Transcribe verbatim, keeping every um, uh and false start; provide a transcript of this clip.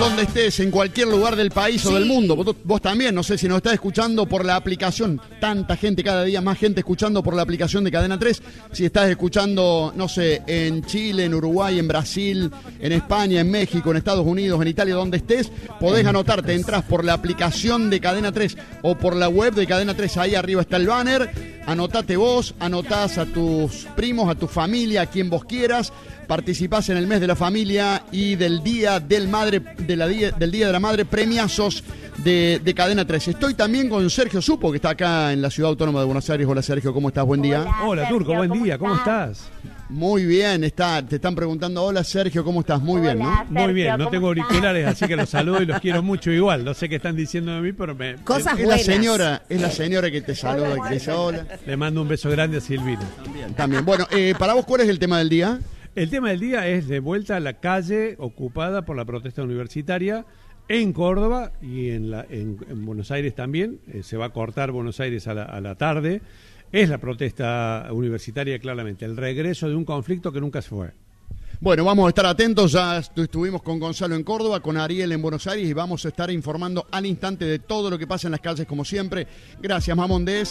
donde estés, en cualquier lugar del país sí. o del mundo. Vos, vos también, no sé si nos estás escuchando por la aplicación. Tanta gente, cada día más gente escuchando por la aplicación de Cadena tres. Si estás escuchando, no sé, en Chile, en Uruguay, en Brasil, en España, en México, en Estados Unidos, en Italia, donde estés, podés anotarte. Entrás por la aplicación de Cadena tres o por la web de Cadena tres. Ahí arriba está el banner. Anotate vos, anotás a tus primos, a tu familia, a quien vos quieras. Participás en el mes de la familia y del día del madre, de la día, del día de la madre, premiazos de, de Cadena tres. Estoy también con Sergio Supo, que está acá en la Ciudad Autónoma de Buenos Aires. Hola Sergio, ¿cómo estás? Buen día. Hola, Hola Sergio, Turco, buen ¿cómo día, ¿cómo estás? estás? Muy bien, está, te están preguntando, hola Sergio, ¿cómo estás? Muy Hola, bien, ¿no? Sergio, Muy bien, no ¿cómo tengo estás? auriculares, así que los saludo y los quiero mucho igual. No sé qué están diciendo de mí, pero me, Cosas Es la buenas. señora, es la señora que te saluda, que te dice hola. le mando un beso grande a Silvina. También, también. Bueno, eh, para vos, ¿cuál es el tema del día? El tema del día es de vuelta a la calle ocupada por la protesta universitaria en Córdoba y en, la, en, en Buenos Aires también. Eh, se va a cortar Buenos Aires a la, a la tarde. Es la protesta universitaria claramente, el regreso de un conflicto que nunca se fue. Bueno, vamos a estar atentos, ya estu- estuvimos con Gonzalo en Córdoba, con Ariel en Buenos Aires y vamos a estar informando al instante de todo lo que pasa en las calles como siempre. Gracias, Mamondés.